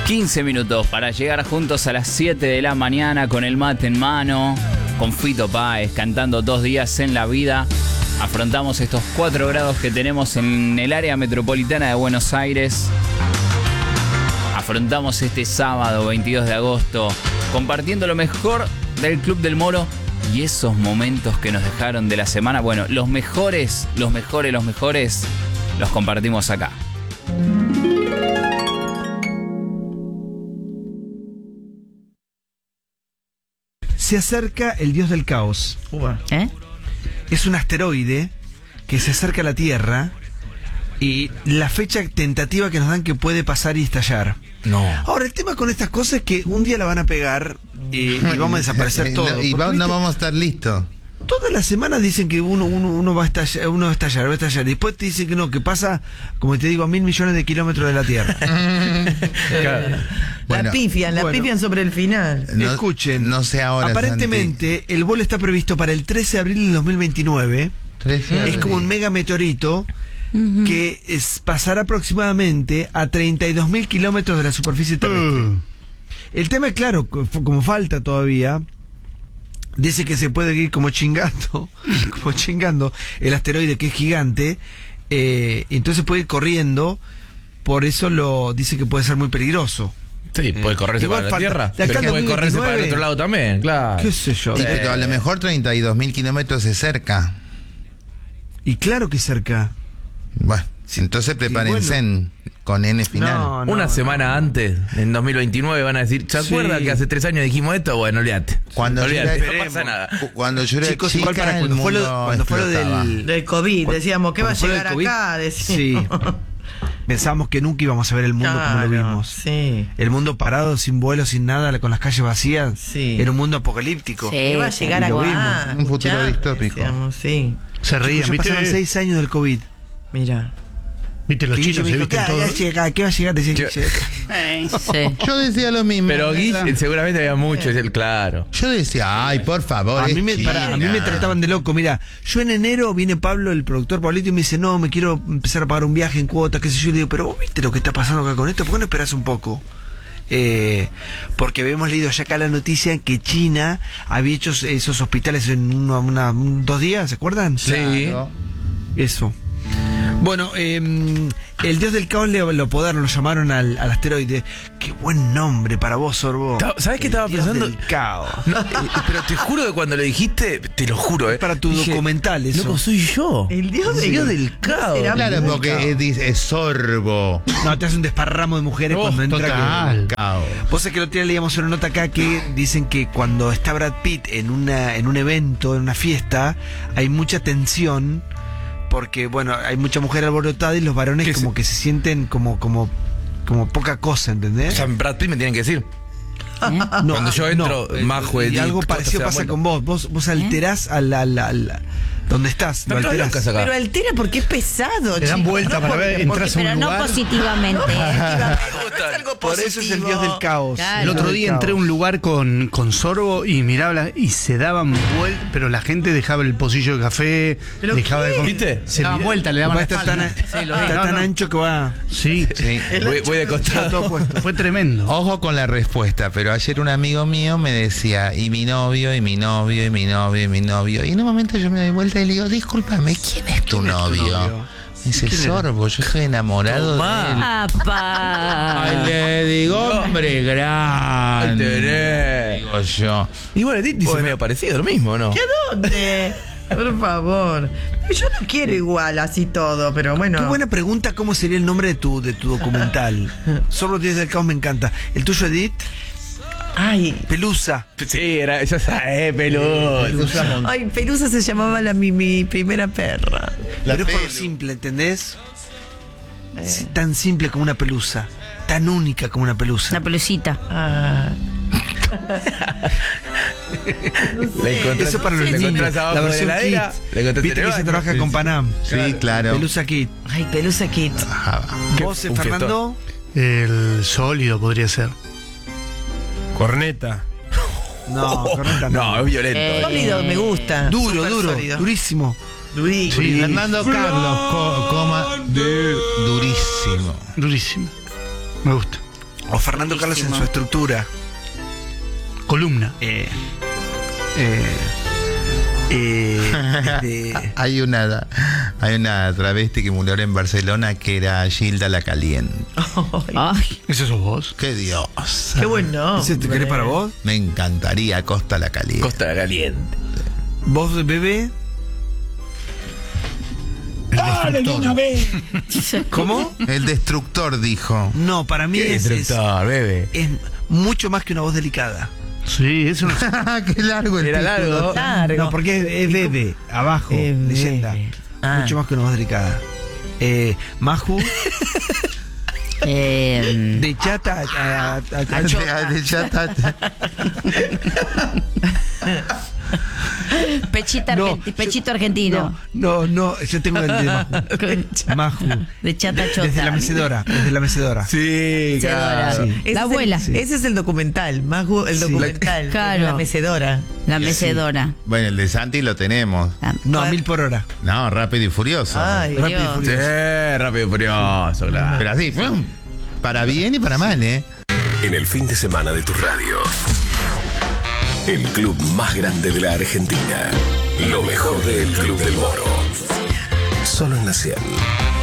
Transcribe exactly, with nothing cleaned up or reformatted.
quince minutos para llegar juntos a las siete de la mañana con el mate en mano, con Fito Páez cantando Dos días en la vida. Afrontamos estos cuatro grados que tenemos en el área metropolitana de Buenos Aires. Afrontamos este sábado veintidós de agosto compartiendo lo mejor del Club del Moro y esos momentos que nos dejaron de la semana. Bueno, los mejores, los mejores, los mejores los compartimos acá. Se acerca el dios del caos. ¿Eh? Es un asteroide que se acerca a la Tierra y la fecha tentativa que nos dan que puede pasar y estallar. No. Ahora, el tema con estas cosas es que un día la van a pegar y, y vamos a desaparecer todos. Y va, no vamos a estar listos. Todas las semanas dicen que uno, uno, uno va a estallar, uno va a estallar, va a estallar. Después te dicen que no, que pasa, como te digo, a mil millones de kilómetros de la Tierra. Claro. Bueno, la pifian, la bueno. pifian sobre el final. No, Escuchen, no sé ahora. aparentemente Santi. el vuelo está previsto para el trece de abril del dos mil veintinueve. trece de Es abril. como un mega meteorito uh-huh. que es, pasará aproximadamente a treinta y dos mil kilómetros de la superficie terrestre. Uh. El tema es claro, como falta todavía, dice que se puede ir como chingando, como chingando el asteroide que es gigante, eh, entonces puede ir corriendo, por eso lo dice que puede ser muy peligroso. Sí, puede correrse Igual para la falta, Tierra, de acá pero puede correrse para el otro lado también, claro. ¿Qué sé yo? Y pero a lo mejor treinta y dos mil kilómetros es cerca. Y claro que cerca. Bueno, entonces prepárense bueno. con N final. No, no, Una no, semana no. antes, en dos mil veintinueve, van a decir, ¿se Sí. acuerda que hace tres años dijimos esto? Bueno, olvídate. Cuando olvídate, yo no era- pasa nada. Cuando yo era Chicos, chica, igual para el cuando fue lo, mundo cuando fue lo explotaba. del... Del COVID, Cu- decíamos, ¿qué va a cuando fue lo llegar del COVID, acá? Decíamos. Sí. Pensábamos que nunca íbamos a ver el mundo como lo Claro, vimos. Sí. El mundo parado, sin vuelo, sin nada, con las calles vacías. Sí. Era un mundo apocalíptico. Sí. ¿Qué va a llegar Y lo acá? vimos. Un futuro Escuchá, distópico. decíamos, sí. Se Chicos, reían, ya ¿viste? pasaron seis años del COVID. Mira. ¿Viste? Los Que chinos Guille se me dijo, visten ¿qué, todos. va a llegar? ¿Qué va a llegar? Decía Yo- Guille. Sí. Yo decía lo mismo. Pero Guille, seguramente había mucho, es el claro. Yo decía, ay, por favor. A mí, es me, pará, a mí me China. trataban de loco. Mira, yo en enero viene Pablo, el productor Pablito, y me dice, no, me quiero empezar a pagar un viaje en cuotas, qué sé yo. Y le digo, pero vos viste lo que está pasando acá con esto, ¿por qué no esperás un poco? Eh, porque habíamos leído ya acá la noticia que China había hecho esos hospitales en uno, una, un- dos días, ¿se acuerdan? Sí. Claro. Eso. Bueno, eh, el dios del caos le, lo apodaron, lo llamaron al, al asteroide. Qué buen nombre para vos, Sorbo. Ta- ¿Sabés qué El estaba dios pensando? del caos. No, eh, pero te juro que cuando lo dijiste, te lo juro, eh. Para tu dije, documental eso. Loco, soy yo. El dios del, Dios del caos. será Claro, muy porque caos. es, dice, es sorbo. No, te hace un desparramo de mujeres Oh, cuando entra. total. que- Caos. Vos sabés que el otro día leíamos una nota acá que dicen que cuando está Brad Pitt en una en un evento, en una fiesta, hay mucha tensión porque, bueno, hay mucha mujer alborotada y los varones ¿Qué como se- que se sienten como como como poca cosa, O ¿entendés? sea, Brad Pitt me tienen que decir. No, cuando yo entro, eh, Majo, y Edith, algo todos parecido se dan pasa vuelta. con vos. Vos, vos alterás a la, la, la- donde estás. Lo Están todas alterás. locas acá. Pero altera porque es pesado, Te dan chicos. vuelta No para porque- ver, entras a un Pero no lugar. positivamente. ¿eh? No es algo Por eso es el positivo. dios del caos. Claro. El otro Dios día del entré a caos. un lugar con, con sorbo y miraba la- y se daban vueltas, pero la gente dejaba el pocillo de café, ¿Pero dejaba qué? de ¿Viste? Se daban vuelta, le daban la Está tan, espalda. Sí, lo vi. está No, tan no. ancho que va. Sí, Sí. Voy, voy de Está costado. todo puesto. fue tremendo. Ojo con la respuesta, pero ayer un amigo mío me decía, y mi novio, y mi novio, y mi novio, y mi novio. Y en un momento yo me doy vuelta y le digo, discúlpame, ¿quién es tu novio? novio? Me dice, Sorbo, yo estoy enamorado Tomá. de él. ¡Apa! Ay, le digo, hombre Ahí grande. tenés. Digo yo. Y bueno, Edith dice medio parecido, lo mismo, ¿no? ¿Qué dónde? Por favor. Yo no quiero igual así todo, pero bueno. Qué buena pregunta, ¿cómo sería el nombre de tu, de tu documental? Solo los días del caos me encanta. ¿El tuyo, Edith? Ay, Pelusa. Sí, era, ya sabes, peludo. ay, Pelusa se llamaba la, mi, mi primera perra. La Pero es por lo pelu. simple, ¿entendés? Sí, tan simple como una pelusa. Tan única como una pelusa. Una pelucita. Ah. La encontrás, Eso para los la niños. encontrás abajo La de versión la kit. heladera, la encontrás Viste en que el se baño. trabaja con Panam. Sí, claro. Pelusa Kit. Ay, Pelusa Kit. Ajá. ¿Vos, un Fernando? El sólido podría ser. Corneta. No, correcta no. No, es violento. Eh, eh. Sólido me gusta. Duro, Súper duro, sólido. durísimo. Durísimo. Sí. Fernando Carlos, co- coma, durísimo. Durísimo. Me gusta. O Fernando Carlos en Buenísimo. su estructura. Columna. Eh, eh, eh, este, Hay una, hay una travesti que murió en Barcelona que era Gilda la Caliente. Ay, ¿Eso sos vos? ¡Qué Dios! Qué buen nombre. ¿ese te querés para vos? Me encantaría Costa la Caliente. Costa Caliente. ¿Vos, bebé? ¡Dale, de una vez! ¿Cómo? El destructor dijo. No, para mí ¿Qué es, es, destructor, bebé? es mucho más que una voz delicada. Sí, eso no. ¡Qué largo el Era título! largo. Largo. No, porque es, es bebé, abajo, Eh, leyenda. bebé. Ah. Mucho más que una voz delicada. Eh, Maju, eh, de chata a, a- a- A chota. De- de chata- pechita No, argenti- pechito argentino. No, no, yo tengo el de Maju. Maju. De chata chota. Desde la mecedora, desde la mecedora. Sí, Mecedora. claro. Sí. Ese La es el- abuela. Ese es el documental, más gu- el Sí. documental. Claro. La mecedora. La mecedora. Bueno, el de Santi lo tenemos. La- No, a mil por hora. No, Rápido y Furioso. Ay, Rápido y Dios. Sí, furioso. rápido y furioso, claro. Pero así, ¡pum! Para bien y para mal, ¿eh? En el fin de semana de tu radio. El club más grande de la Argentina. Lo mejor del Club del Moro. Solo en la cien.